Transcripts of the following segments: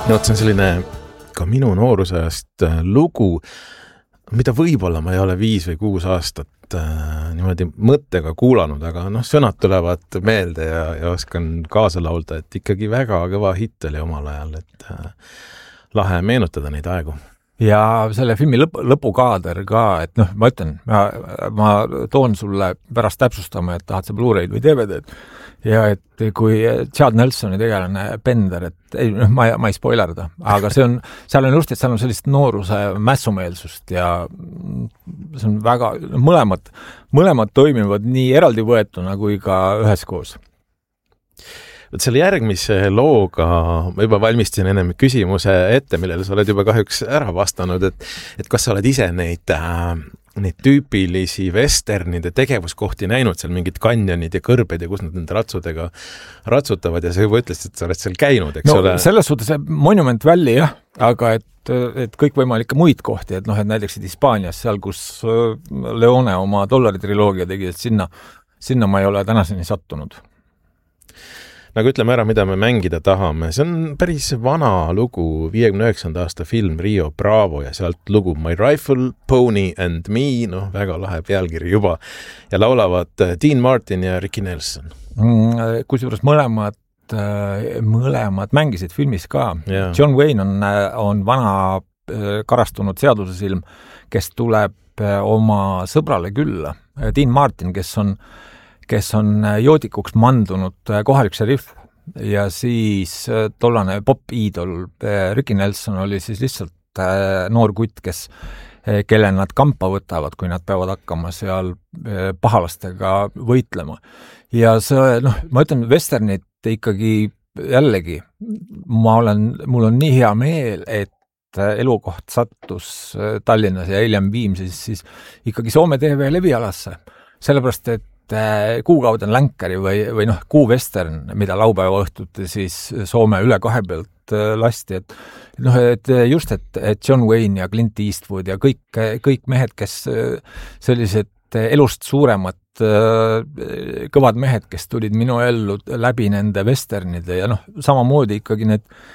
No, see on selline ka minu noorusajast lugu, mida võib-olla ma ei ole 5 või 6 aastat niimoodi mõttega kuulanud, aga sõnad tulevad meelde ja oskan kaasa laulda, et ikkagi väga kõva hitt oli omal ajal, et lahe meenutada neid aegu. Ja selle filmi lõpukaader ka, et ma ütlen, ma toon sulle pärast täpsustama, et tahad sa Blu-ray'd või DVD-d. Ja et kui Chad Nelsoni tegelane Bender, et ma ei spoilerda, aga seal on just, et seal on sellist nooruse mässumeelsust ja see on väga, mõlemad toimivad nii eraldi võetuna kui ka üheskoos. Selle järgmise looga ma juba valmistasin ennem küsimuse ette, millele sa oled juba kahjuks ära vastanud, et kas sa oled ise neid tüüpilisi westernide tegevuskohti näinud, seal mingid kanjonid ja kõrbed ja kus nad nende ratsudega ratsutavad ja sa juba ütlesid, et sa oled seal käinud, eks ole? Selles suhtes Monument Valley, jah, aga et kõikvõimalikke muid kohti, et näiteks Hispaanias seal, kus Leone oma dollaritriloogia tegi, et sinna ma ei ole tänaseni sattunud. Nagu ütleme ära, mida me mängida tahame. See on päris vana lugu, 59. aasta film Rio Bravo ja sealt lugu My Rifle, Pony and Me, väga lahe pealkiri juba. Ja laulavad Dean Martin ja Ricky Nelson. Kusjuures mõlemad mängisid filmis ka. Yeah. John Wayne on vana karastunud seadusesilm, kes tuleb oma sõbrale külla. Dean Martin, kes on joodikuks mandunud kohalik šerif ja siis tollane pop-iidol Ricky Nelson oli siis lihtsalt noor kutt, kelle nad kampa võtavad, kui nad peavad hakkama seal pahalastega võitlema. Ja see, ma ütlen, westernit ikkagi jällegi, mul on nii hea meel, et elukoht sattus Tallinnas ja hiljem Viimsis siis ikkagi Soome TV levialasse, sellepärast, et kuukaudan länkari või kuu western, mida laupäeva õhtuti siis Soome üle 2 pealt lasti, et just, et John Wayne ja Clint Eastwood ja kõik mehed, kes sellised elust suuremad kõvad mehed, kes tulid minu ellu läbi nende westernide ja samamoodi ikkagi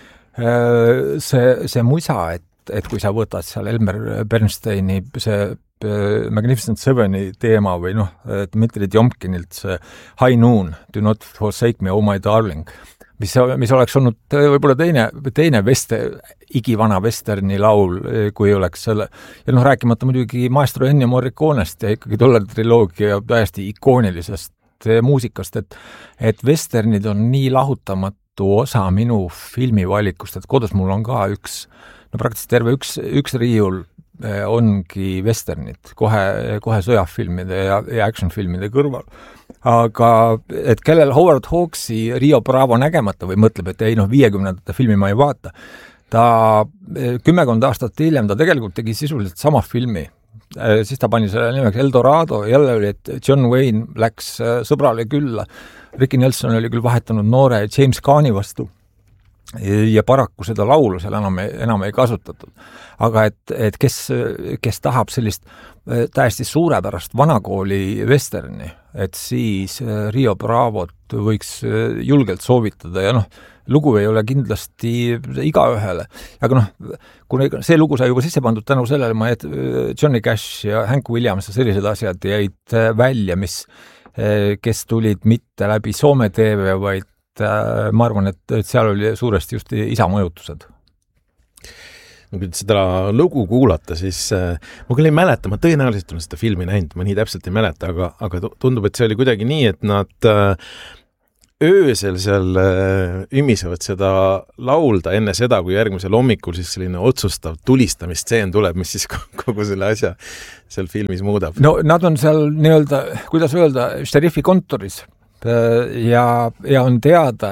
see musa, et kui sa võtad seal Elmer Bernsteini see Magnificent Seveni teema või Dmitri Tjomkinilt see High Noon, Do Not Forsake Me, Oh My Darling, mis oleks olnud võib-olla teine igivana westerni laul, kui oleks selle, ja rääkimata muidugi Maestro Ennio Morriconest ja ikkagi dollaritriloogia täiesti ikoonilisest muusikast, et westernid on nii lahutamatu osa minu filmivalikust, et kodus mul on ka praktiliselt terve üks riiul ongi westernid, kohe sõjafilmide ja actionfilmide kõrval. Aga et kellel Howard Hawksi Rio Bravo nägemata või mõtleb, et 50. filmi ma ei vaata, ta 10 aastat hiljem ta tegelikult tegi sisuliselt sama filmi. Siis ta pani selle nimeks Eldorado, jälle oli, et John Wayne läks sõbrale külla, Ricky Nelson oli küll vahetanud noore James Caani vastu ja paraku seda laulu seal enam ei kasutatud. Aga et kes tahab sellist täiesti suurepärast vanakooli westerni, et siis Rio Bravot võiks julgelt soovitada ja lugu ei ole kindlasti igaühele. Aga kuna see lugu sai juba sisse pandud tänu sellele, et Johnny Cash ja Hank Williams ja sellised asjad jäid välja, kes tulid mitte läbi Soome TV, vaid ma arvan, et seal oli suuresti just isa mõjutused. Kui seda lugu kuulata, siis ma küll ei mäleta, ma tõenäoliselt olen seda filmi näinud, ma nii täpselt ei mäleta, aga tundub, et see oli kuidagi nii, et nad öösel seal ümisevad seda laulda enne seda, kui järgmisel hommikul siis selline otsustav tulistamisstseen tuleb, mis siis kogu selle asja seal filmis muudab. Nad on seal nii-öelda, kuidas öelda, šerifi kontoris ja on teada,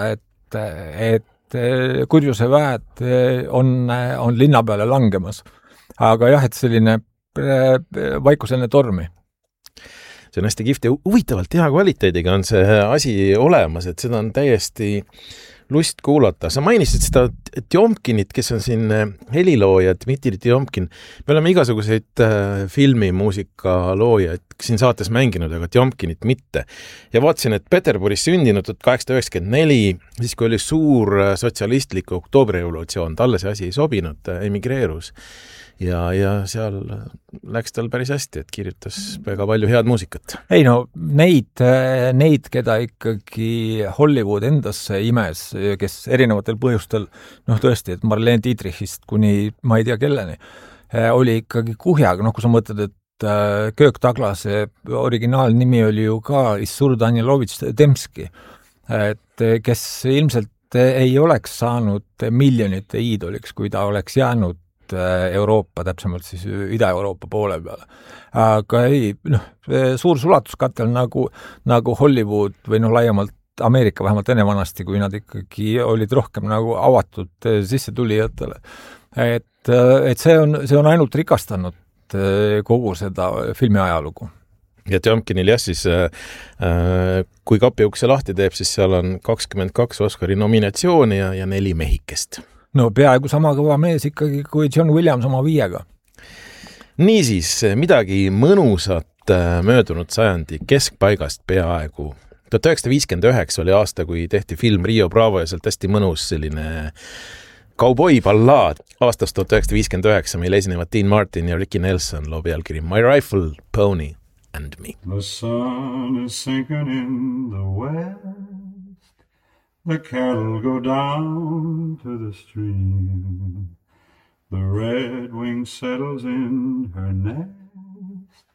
et kurjuse väed on linna peale langemas. Aga jah, et selline vaikus enne tormi. See on hästi kihvt ja huvitavalt hea kvaliteediga on see asi olemas, et seda on täiesti lust kuulata. Sa mainisid seda Tjomkinit, kes on siin helilooja, Dmitri Tjomkin. Me oleme igasuguseid filmimuusika loojaid siin saates mänginud, aga Tjomkinit mitte. Ja vaatasin, et Peterburis sündinud 1894, siis kui oli suur sotsialistlik oktoobrirevolutsioon, talle see asi ei sobinud, emigreerus. Ja seal läks tal päris hästi, et kirjutas väga palju head muusikat. Ei no, neid, keda ikkagi Hollywood endasse imes, kes erinevatel põhjustel, tõesti, et Marlene Dietrichist kuni ma ei tea kelleni, oli ikkagi kuhjaga, kui sa mõtled, et Kirk Douglase originaalnimi oli ju ka Issur Danilovitš Demski, et kes ilmselt ei oleks saanud miljonite iidoliks, kui ta oleks jäänud Euroopa, täpsemalt siis Ida-Euroopa poole peale. Aga ei, suur sulatuskatel nagu Hollywood või laiemalt Ameerika vähemalt enne vanasti, kui nad ikkagi olid rohkem nagu avatud sissetulijatele. Et see on ainult rikastanud kogu seda filmi ajalugu. Ja Tjomkinil siis kui kapiukse lahti teeb, siis seal on 22 Oscari nominatsiooni ja 4 mehikest. No peaaegu sama kõva mees ikkagi kui John Williams oma 5. Niisiis, midagi mõnusat möödunud sajandi keskpaigast peaaegu. 1959 oli aasta, kui tehti film Rio Bravo ja sealt hästi mõnus selline kauboi ballaad. Aastast 1959 meil esinevad Dean Martin ja Ricky Nelson loo pealkiri My Rifle, Pony and Me. The sun is sinking in the west. The cattle go down to the stream. The red wing settles in her nest.